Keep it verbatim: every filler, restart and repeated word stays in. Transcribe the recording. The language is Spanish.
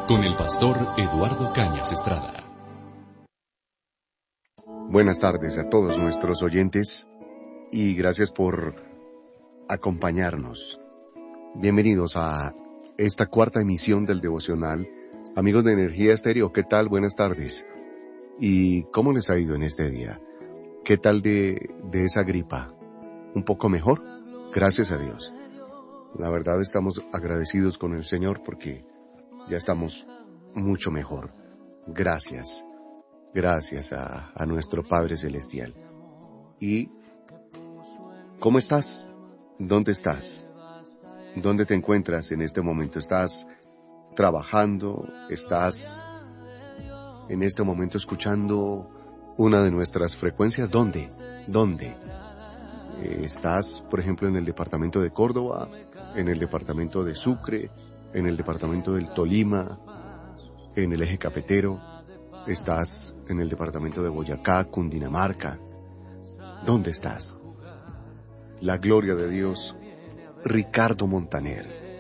con el pastor Eduardo Cañas Estrada. Buenas tardes a todos nuestros oyentes y gracias por acompañarnos. Bienvenidos a esta cuarta emisión del devocional. Amigos de Energía Estéreo, ¿qué tal? Buenas tardes. ¿Y cómo les ha ido en este día? ¿Qué tal de, de esa gripa? ¿Un poco mejor? Gracias a Dios. La verdad estamos agradecidos con el Señor porque ya estamos mucho mejor. Gracias. Gracias a, a nuestro Padre Celestial. ¿Y cómo estás? ¿Dónde estás? ¿Dónde te encuentras en este momento? ¿Estás trabajando? ¿Estás en este momento escuchando una de nuestras frecuencias? ¿Dónde? ¿Dónde? ¿Estás, por ejemplo, en el departamento de Córdoba, en el departamento de Sucre, en el departamento del Tolima, en el eje cafetero? ¿Estás en el departamento de Boyacá, Cundinamarca? ¿Dónde estás? La gloria de Dios, Ricardo Montaner.